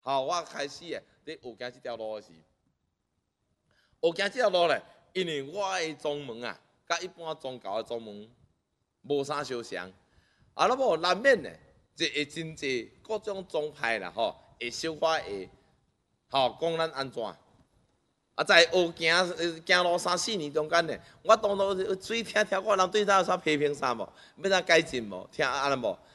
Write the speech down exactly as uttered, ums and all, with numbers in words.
好，我开始诶，伫学行这条路诶时，学行这条路咧，因为我诶宗门啊，甲一般宗教诶宗门无啥相像，啊，那无难免咧，就会真济各种宗派啦，吼，会小可会，吼，讲咱安怎。啊，在学行行路三四年中间咧，我当初水听听，我人对咱有啥批评啥无？要怎改进无？听安尼无？